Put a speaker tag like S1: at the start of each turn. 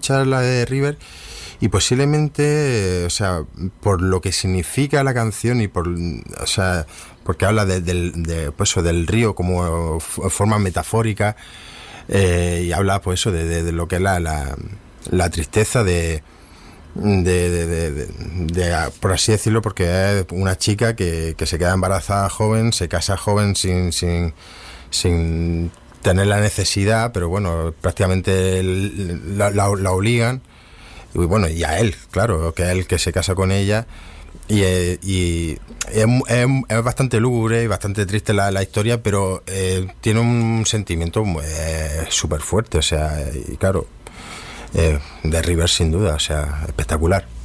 S1: escuchar la de River y posiblemente, o sea, por lo que significa la canción y por, o sea, porque habla pues eso, del río como forma metafórica, y habla pues eso de lo que es la tristeza por así decirlo, porque es una chica que se queda embarazada joven, se casa joven sin tener la necesidad, pero bueno, prácticamente la obligan, y bueno, y a él, claro, que es el que se casa con ella, y es bastante lúgubre y bastante triste la historia, pero tiene un sentimiento súper fuerte, o sea, y claro, de River sin duda, o sea, espectacular.